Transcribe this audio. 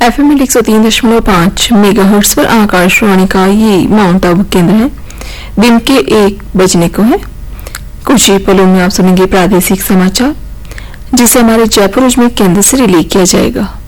FM 103.5 megahertz पर आकाशवाणी का ये माउंट आबू केंद्र है। दिन के 1 बजने को है। कुछ ही पलों में आप सुनेंगे प्रादेशिक समाचार, जिसे हमारे जयपुर में केंद्र से रिले किया जाएगा।